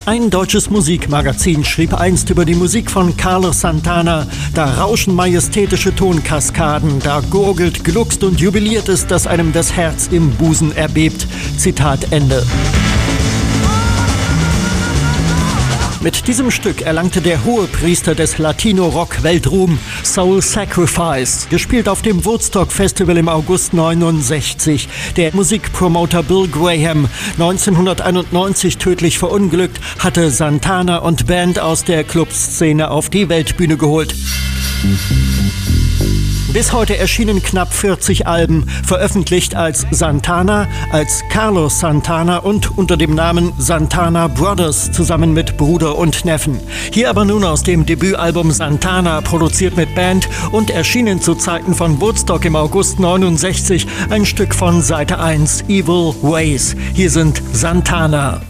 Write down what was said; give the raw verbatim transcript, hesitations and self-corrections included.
Ein deutsches Musikmagazin schrieb einst über die Musik von Carlos Santana. Da rauschen majestätische Tonkaskaden, da gurgelt, gluckst und jubiliert es, dass einem das Herz im Busen erbebt. Zitat Ende. Mit diesem Stück erlangte der Hohepriester des Latino-Rock Weltruhm Soul Sacrifice, gespielt auf dem Woodstock Festival im August neunundsechzig. Der Musikpromoter Bill Graham, neunzehnhunderteinundneunzig tödlich verunglückt, hatte Santana und Band aus der Clubszene auf die Weltbühne geholt. Bis heute erschienen knapp vierzig Alben, veröffentlicht als Santana, als Carlos Santana und unter dem Namen Santana Brothers zusammen mit Bruder und Neffen. Hier aber nun aus dem Debütalbum Santana, produziert mit Band und erschienen zu Zeiten von Woodstock im August neunundsechzig, ein Stück von Seite eins, Evil Ways. Hier sind Santana.